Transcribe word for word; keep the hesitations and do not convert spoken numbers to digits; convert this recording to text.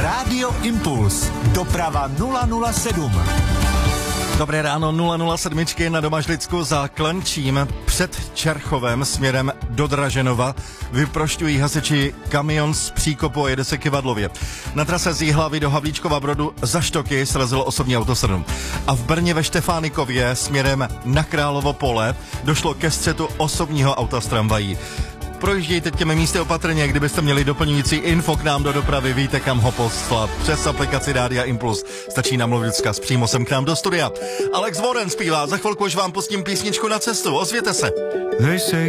Rádio Impuls. Doprava nula nula sedm. Dobré ráno, nula nula sedm na Domažlicku za Klenčím před Čerchovem směrem do Draženova vyprošťují hasiči kamion z příkopu a jede se Kyvadlově. Na trase z Jihlavy do Havlíčkova Brodu za Štoky srazilo osobní auto sedm. A v Brně ve Štefánikově směrem na Královo pole došlo ke střetu osobního auta s tramvají. Projíždějte těmi místy opatrně, kdybyste měli doplňující info k nám do dopravy, víte kam ho poslat. Přes aplikaci Rádia Impuls stačí namluvit vzkaz přímo sem k nám do studia. Alex Warren zpívá, za chvilku už vám pustím písničku na cestu, ozvěte se.